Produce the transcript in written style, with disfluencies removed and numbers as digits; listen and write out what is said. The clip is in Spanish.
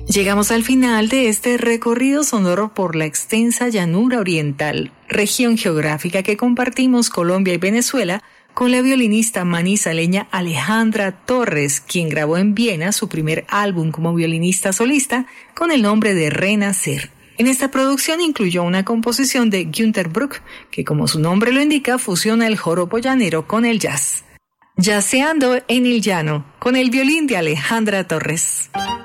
Llegamos al final de este recorrido sonoro por la extensa llanura oriental, región geográfica que compartimos Colombia y Venezuela, con la violinista manizaleña Alejandra Torres, quien grabó en Viena su primer álbum como violinista solista con el nombre de Renacer. En esta producción incluyó una composición de Günter Bruck, que como su nombre lo indica, fusiona el joropo llanero con el jazz. Jazzeando en el llano, con el violín de Alejandra Torres.